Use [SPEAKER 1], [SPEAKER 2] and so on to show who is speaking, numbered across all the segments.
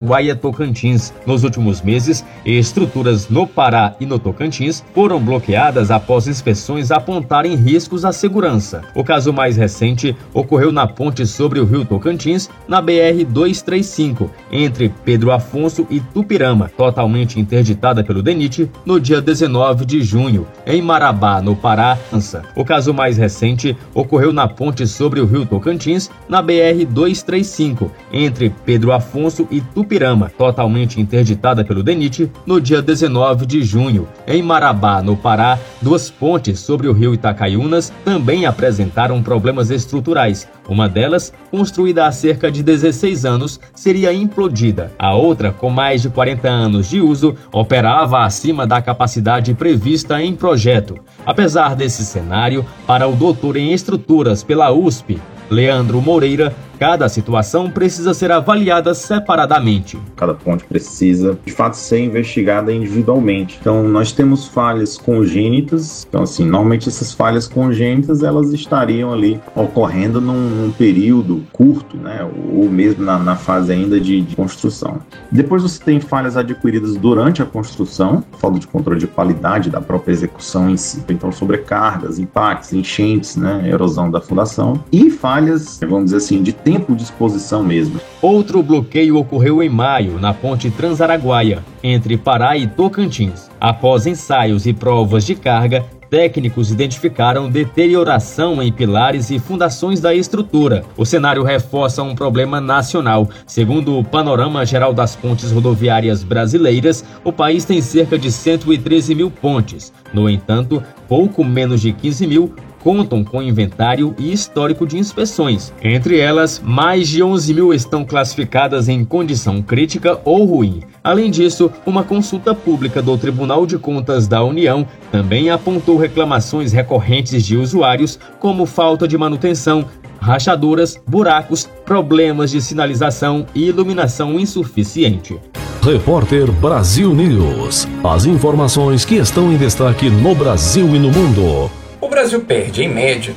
[SPEAKER 1] Araguaia, Tocantins. Nos últimos meses, estruturas no Pará e no Tocantins foram bloqueadas após inspeções apontarem riscos à segurança. O caso mais recente ocorreu na ponte sobre o rio Tocantins, na BR-235, entre Pedro Afonso e Tupirama, totalmente interditada pelo DENIT no dia 19 de junho. Em Marabá, no Pará, o caso mais recente ocorreu na ponte sobre o rio Tocantins, na BR-235, entre Pedro Afonso e Tupirama, totalmente interditada pelo DENIT no dia 19 de junho. Em Marabá, no Pará, duas pontes sobre o rio Itacaiunas também apresentaram problemas estruturais. Uma delas, construída há cerca de 16 anos, seria implodida. A outra, com mais de 40 anos de uso, operava acima da capacidade prevista em projeto. Apesar desse cenário, para o doutor em estruturas pela USP, Leandro Moreira, cada situação precisa ser avaliada separadamente.
[SPEAKER 2] Cada ponte precisa, de fato, ser investigada individualmente. Então, nós temos falhas congênitas. Então, assim, normalmente essas falhas congênitas, elas estariam ali ocorrendo num período curto, né? Ou mesmo na fase ainda de construção. Depois você tem falhas adquiridas durante a construção, falta de controle de qualidade da própria execução em si. Então, sobrecargas, impactos, enchentes, né? Erosão da fundação. E falhas, vamos dizer assim, de tempo de exposição mesmo.
[SPEAKER 1] Outro bloqueio ocorreu em maio, na ponte Transaraguaia, entre Pará e Tocantins. Após ensaios e provas de carga, técnicos identificaram deterioração em pilares e fundações da estrutura. O cenário reforça um problema nacional. Segundo o Panorama Geral das Pontes Rodoviárias Brasileiras, o país tem cerca de 113 mil pontes. No entanto, pouco menos de 15 mil contam com inventário e histórico de inspeções. Entre elas, mais de 11 mil estão classificadas em condição crítica ou ruim. Além disso, uma consulta pública do Tribunal de Contas da União também apontou reclamações recorrentes de usuários, como falta de manutenção, rachaduras, buracos, problemas de sinalização e iluminação insuficiente.
[SPEAKER 3] Repórter Brasil News. As informações que estão em destaque no Brasil e no mundo.
[SPEAKER 4] O Brasil perde, em média, R$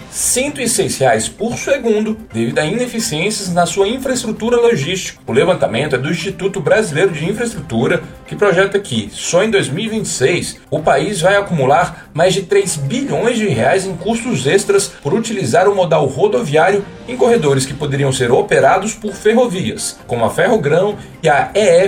[SPEAKER 4] 106 por segundo devido a ineficiências na sua infraestrutura logística. O levantamento é do Instituto Brasileiro de Infraestrutura, que projeta que, só em 2026, o país vai acumular mais de R$ 3 bilhões em custos extras por utilizar o modal rodoviário em corredores que poderiam ser operados por ferrovias, como a Ferrogrão e a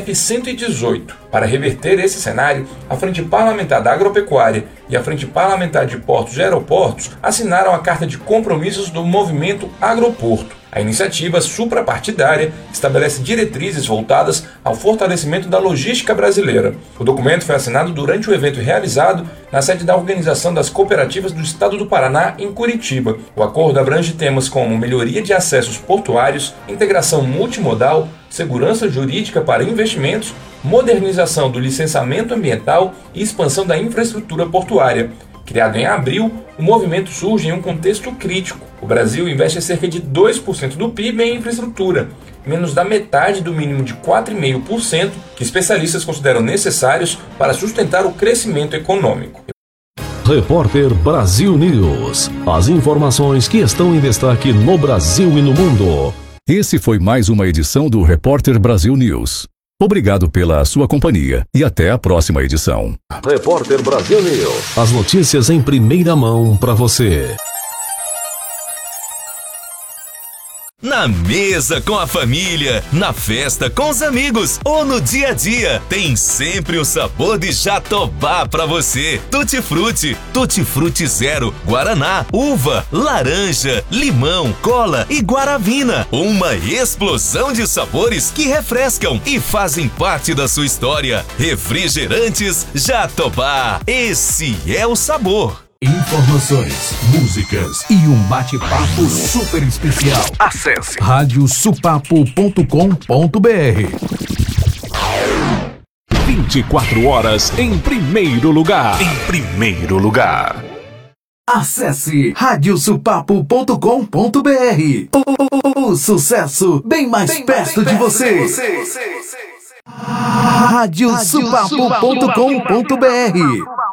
[SPEAKER 4] EF-118. Para reverter esse cenário, a Frente Parlamentar da Agropecuária e a Frente Parlamentar de Portos e Aeroportos assinaram a Carta de Compromissos do Movimento Agroporto. A iniciativa suprapartidária estabelece diretrizes voltadas ao fortalecimento da logística brasileira. O documento foi assinado durante o evento realizado na sede da Organização das Cooperativas do Estado do Paraná, em Curitiba. O acordo abrange temas como melhoria de acessos portuários, integração multimodal, segurança jurídica para investimentos, modernização do licenciamento ambiental e expansão da infraestrutura portuária. Criado em abril, o movimento surge em um contexto crítico. O Brasil investe cerca de 2% do PIB em infraestrutura, menos da metade do mínimo de 4,5% que especialistas consideram necessários para sustentar o crescimento econômico.
[SPEAKER 3] Repórter Brasil News. As informações que estão em destaque no Brasil e no mundo.
[SPEAKER 5] Esse foi mais uma edição do Repórter Brasil News. Obrigado pela sua companhia e até a próxima edição.
[SPEAKER 3] Repórter Brasil News. As notícias em primeira mão para você.
[SPEAKER 6] Na mesa com a família, na festa com os amigos ou no dia a dia, tem sempre o sabor de Jatobá pra você. Tutti Frutti Zero, Guaraná, uva, laranja, limão, cola e guaravina. Uma explosão de sabores que refrescam e fazem parte da sua história. Refrigerantes Jatobá, esse é o sabor.
[SPEAKER 7] Informações, músicas e um bate-papo super especial. Acesse radiosupapo.com.br.
[SPEAKER 3] 24 horas em primeiro lugar.
[SPEAKER 7] Acesse radiosupapo.com.br. O sucesso bem mais perto de você. radiosupapo.com.br